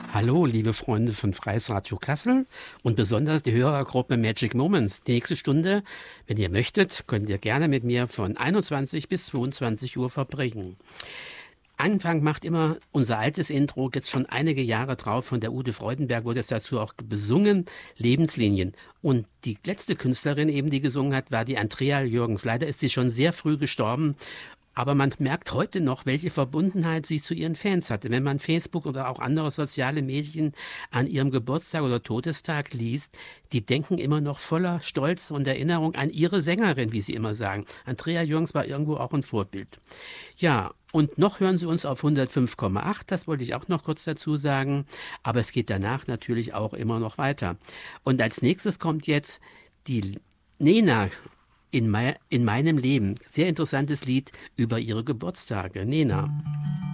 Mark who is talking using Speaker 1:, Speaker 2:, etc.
Speaker 1: Hallo, liebe Freunde von Freies Radio Kassel und besonders die Hörergruppe Magic Moments. Die nächste Stunde, wenn ihr möchtet, könnt ihr gerne mit mir von 21 bis 22 Uhr verbringen. Anfang macht immer unser altes Intro, jetzt schon einige Jahre drauf, von der Ute Freudenberg wurde es dazu auch besungen, Lebenslinien. Und die letzte Künstlerin eben, die gesungen hat, war die Andrea Jürgens. Leider ist sie schon sehr früh gestorben. Aber man merkt heute noch, welche Verbundenheit sie zu ihren Fans hatte. Wenn man Facebook oder auch andere soziale Medien an ihrem Geburtstag oder Todestag liest, die denken immer noch voller Stolz und Erinnerung an ihre Sängerin, wie sie immer sagen. Andrea Jürgens war irgendwo auch ein Vorbild. Ja, und noch hören Sie uns auf 105,8, das wollte ich auch noch kurz dazu sagen. Aber es geht danach natürlich auch immer noch weiter. Und als nächstes kommt jetzt die Nena in meinem Leben. Sehr interessantes Lied über ihre Geburtstage. Nena.